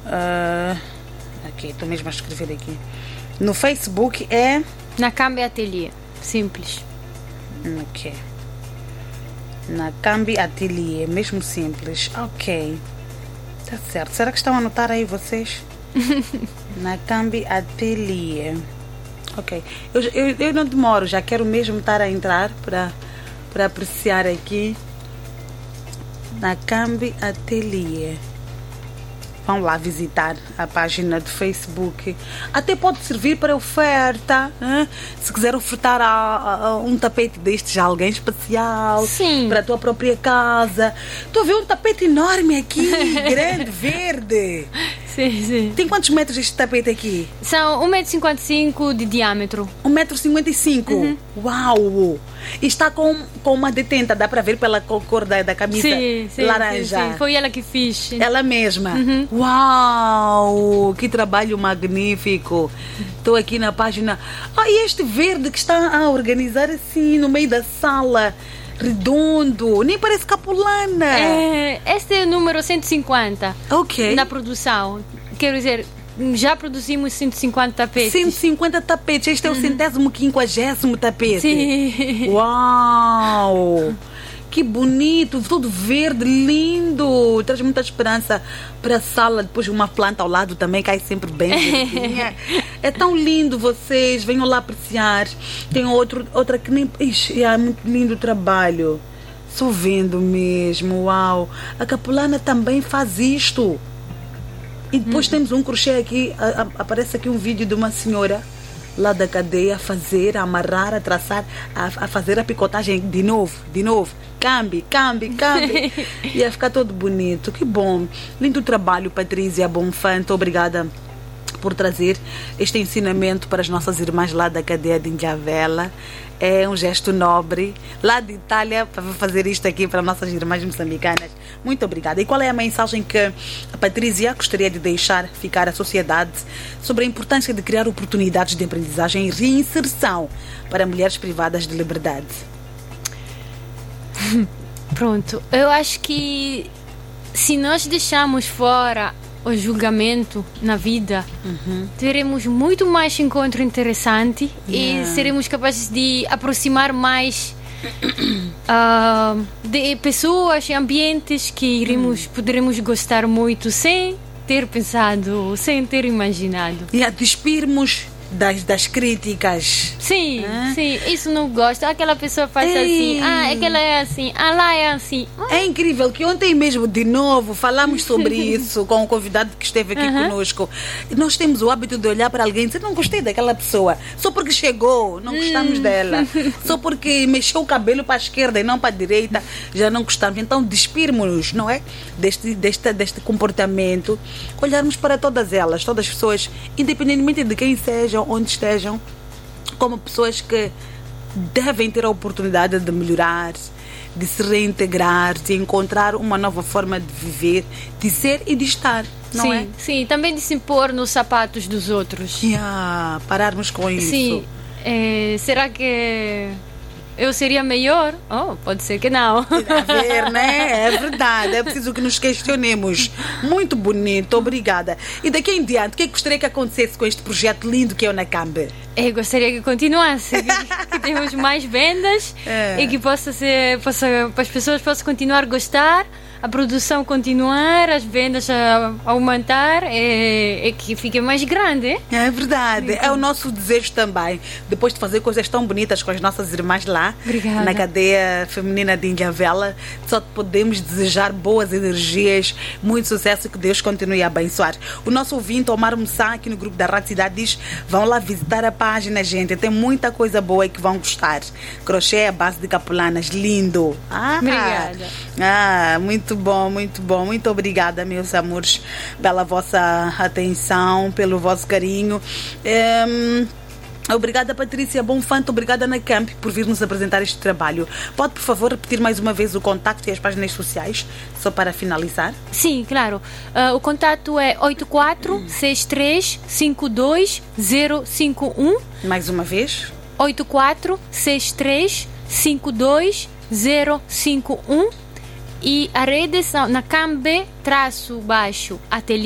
Aqui, estou mesmo a escrever aqui. No Facebook é... Nakambe Atelier. Simples. Ok. Nakambe Atelier, mesmo simples. Ok. Tá certo. Será que estão a anotar aí vocês? Nakambe Atelier. Ok. Eu não demoro, já quero mesmo estar a entrar para apreciar aqui. Nakambe Atelier. Vão lá visitar a página do Facebook. Até pode servir para oferta, né? Se quiser ofertar um tapete destes a alguém especial. Sim. Para a tua própria casa. Estou a ver um tapete enorme aqui, grande, verde. Sim. Tem quantos metros este tapete aqui? São 1,55 m de diâmetro. 1,55 m? Uau! E está com uma detenta, dá para ver pela cor da camisa laranja. Sim. Foi ela que fez. Ela mesma. Uau! Que trabalho magnífico! Estou aqui na página. E este verde que está a organizar assim no meio da sala. Redondo, nem parece capulana. Este é o número 150 na produção. Quero dizer, já produzimos 150 tapetes. 150 tapetes, este é o 150º tapete. Sim. Uau! Que bonito, tudo verde, lindo. Traz muita esperança para a sala. Depois uma planta ao lado também cai sempre bem verdinha. É tão lindo vocês. Venham lá apreciar. Tem outra que nem... Ixi, é muito lindo o trabalho. Só vendo mesmo, uau. A capulana também faz isto. E depois temos um crochê aqui. Aparece aqui um vídeo de uma senhora lá da cadeia a fazer, a amarrar, a traçar, a fazer a picotagem de novo. Cambi. Ia ficar todo bonito. Que bom. Lindo trabalho, Patrícia Bonfante. Obrigada por trazer este ensinamento para as nossas irmãs lá da cadeia de Ilhavela. É um gesto nobre. Lá de Itália, para fazer isto aqui para nossas irmãs moçambicanas. Muito obrigada. E qual é a mensagem que a Patrícia gostaria de deixar ficar à sociedade sobre a importância de criar oportunidades de aprendizagem e reinserção para mulheres privadas de liberdade? Pronto. Eu acho que se nós deixarmos fora o julgamento na vida, teremos muito mais encontro interessante e seremos capazes de aproximar mais de pessoas e ambientes que poderemos gostar muito sem ter pensado, sem ter imaginado. E a despirmos das críticas. Sim, isso não gosto. Aquela pessoa faz assim, aquela é assim, lá é assim. É incrível que ontem mesmo, de novo, falamos sobre isso com o convidado que esteve aqui conosco. Nós temos o hábito de olhar para alguém e dizer, não gostei daquela pessoa, só porque chegou, não gostamos dela. Só porque mexeu o cabelo para a esquerda e não para a direita, já não gostamos. Então despirmos-nos, não é? Deste comportamento, olharmos para todas elas, todas as pessoas, independentemente de quem sejam, onde estejam, como pessoas que devem ter a oportunidade de melhorar, de se reintegrar, de encontrar uma nova forma de viver, de ser e de estar, não é? Sim, também de se pôr nos sapatos dos outros. Pararmos com isso. Sim, será que eu seria melhor? Pode ser que não. A ver, né? É verdade, é preciso que nos questionemos. Muito bonito, obrigada. E daqui em diante, o que gostaria que acontecesse com este projeto lindo que é o Nakambe? Eu gostaria que continuasse, que temos mais vendas e que as pessoas possam continuar a gostar, a produção continuar, as vendas a aumentar e que fique mais grande. É verdade, é o nosso desejo também. Depois de fazer coisas tão bonitas com as nossas irmãs lá, obrigada, na cadeia feminina de Ilhavela, só podemos desejar boas energias, muito sucesso, que Deus continue a abençoar. O nosso ouvinte, Omar Moussa, aqui no grupo da Rádio Cidade, diz, vão lá visitar a página, gente, tem muita coisa boa e que vão gostar. Crochê à base de capulanas, lindo. Obrigada. Muito bom, muito bom. Muito obrigada, meus amores, pela vossa atenção, pelo vosso carinho. Obrigada, Patrícia Bonfante. Obrigada, Nakambe, por vir nos apresentar este trabalho. Pode, por favor, repetir mais uma vez o contacto e as páginas sociais, só para finalizar? Sim, claro. O contato é 8463520051. Mais uma vez? 8463520051. E a rede são Nakambe-Atelier.